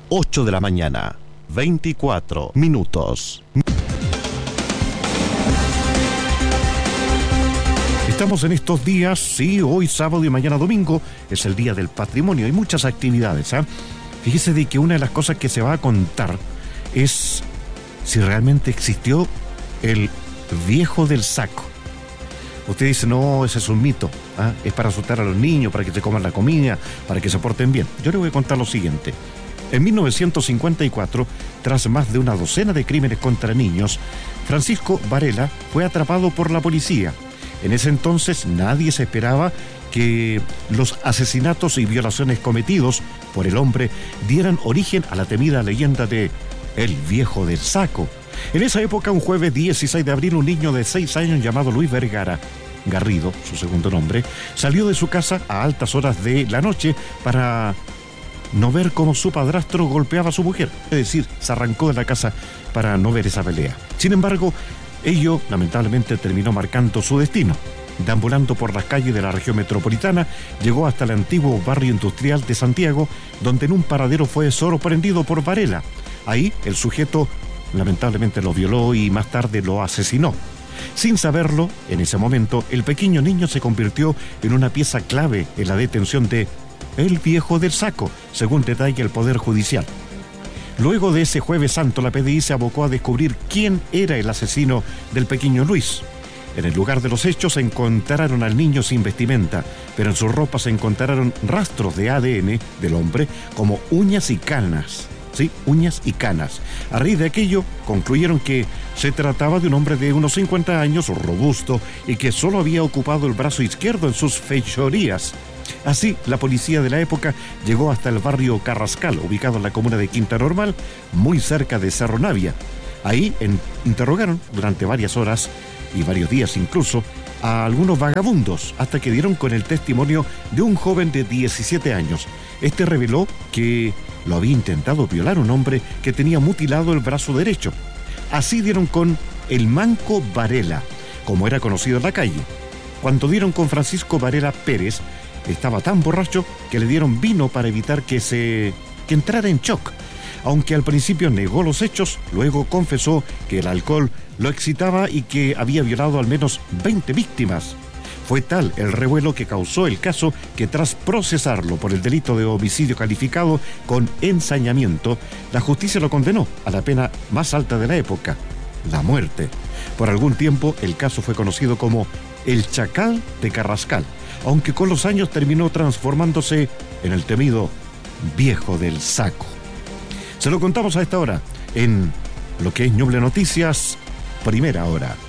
8 de la mañana, 24 minutos. Estamos en estos días, sí, hoy sábado y mañana domingo, es el Día del Patrimonio. Hay muchas actividades, ¿eh? Fíjese de que una de las cosas que se va a contar es si realmente existió el viejo del saco. Usted dice, no, ese es un mito, ¿eh? Es para asustar a los niños, para que se coman la comida, para que se porten bien. Yo le voy a contar lo siguiente. En 1954, tras más de una docena de crímenes contra niños, Francisco Varela fue atrapado por la policía. En ese entonces nadie se esperaba que los asesinatos y violaciones cometidos por el hombre dieran origen a la temida leyenda de El Viejo del Saco. En esa época, un jueves 16 de abril, un niño de 6 años llamado Luis Vergara Garrido, su segundo nombre, salió de su casa a altas horas de la noche para no ver cómo su padrastro golpeaba a su mujer. Es decir, se arrancó de la casa para no ver esa pelea. Sin embargo, ello lamentablemente terminó marcando su destino. Deambulando por las calles de la región metropolitana, llegó hasta el antiguo barrio industrial de Santiago, donde en un paradero fue sorprendido por Varela. Ahí el sujeto lamentablemente lo violó y más tarde lo asesinó. Sin saberlo, en ese momento, el pequeño niño se convirtió en una pieza clave en la detención de El Viejo del Saco, según detalla el Poder Judicial. Luego de ese Jueves Santo, la PDI se abocó a descubrir quién era el asesino del pequeño Luis. En el lugar de los hechos se encontraron al niño sin vestimenta, pero en su ropa se encontraron rastros de ADN del hombre como uñas y canas. Sí, uñas y canas. A raíz de aquello, concluyeron que se trataba de un hombre de unos 50 años, robusto, y que solo había ocupado el brazo izquierdo en sus fechorías. Así, la policía de la época llegó hasta el barrio Carrascal, ubicado en la comuna de Quinta Normal, muy cerca de Cerro Navia. Ahí interrogaron durante varias horas, y varios días incluso, a algunos vagabundos, hasta que dieron con el testimonio de un joven de 17 años. Este reveló que lo había intentado violar un hombre que tenía mutilado el brazo derecho. Así dieron con el Manco Varela, como era conocido en la calle. Cuando dieron con Francisco Varela Pérez, estaba tan borracho que le dieron vino para evitar que entrara en shock. Aunque al principio negó los hechos, luego confesó que el alcohol lo excitaba y que había violado al menos 20 víctimas. Fue tal el revuelo que causó el caso que tras procesarlo por el delito de homicidio calificado con ensañamiento, la justicia lo condenó a la pena más alta de la época, la muerte. Por algún tiempo el caso fue conocido como el Chacal de Carrascal, aunque con los años terminó transformándose en el temido Viejo del Saco. Se lo contamos a esta hora en lo que es Ñuble Noticias, primera hora.